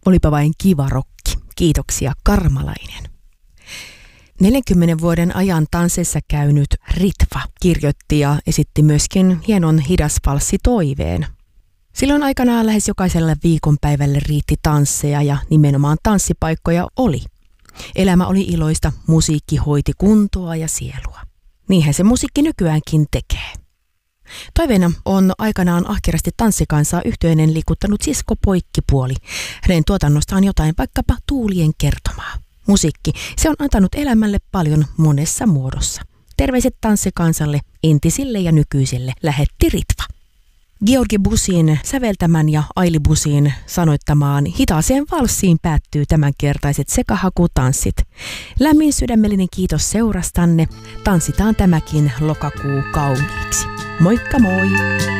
Olipa vain kiva rokki. Kiitoksia Karmalainen. 40 vuoden ajan tansseissa käynyt Ritva kirjoitti ja esitti myöskin hienon hidasvalssitoiveen. Silloin aikanaan lähes jokaiselle viikonpäivälle riitti tansseja ja nimenomaan tanssipaikkoja oli. Elämä oli iloista, musiikki hoiti kuntoa ja sielua. Niinhän se musiikki nykyäänkin tekee. Toiveena on aikanaan ahkerasti tanssikansaa yhtyeinen liikuttanut Sisko Poikkipuoli. Hänen tuotannostaan jotain vaikkapa tuulien kertomaa. Musiikki, se on antanut elämälle paljon monessa muodossa. Terveiset tanssikansalle, entisille ja nykyisille, lähetti Ritva. Georgi Busin säveltämän ja Aili Busin sanoittamaan hitaaseen valssiin päättyy tämänkertaiset sekahakutanssit. Lämmin sydämellinen kiitos seurastanne. Tanssitaan tämäkin lokakuu kauniiksi. Moikka moi!